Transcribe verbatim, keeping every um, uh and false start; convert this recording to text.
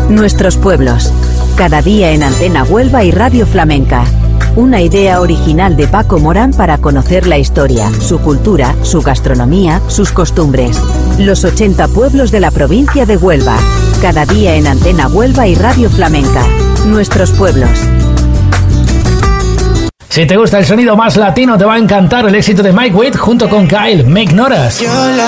Nuestros pueblos. Cada día en Antena Huelva y Radio Flamenca. Una idea original de Paco Morán para conocer la historia, su cultura, su gastronomía, sus costumbres. Los ochenta pueblos de la provincia de Huelva. Cada día en Antena Huelva y Radio Flamenca. Nuestros pueblos. Si te gusta el sonido más latino, te va a encantar el éxito de Mike Witt junto con Kyle, Me Ignoras.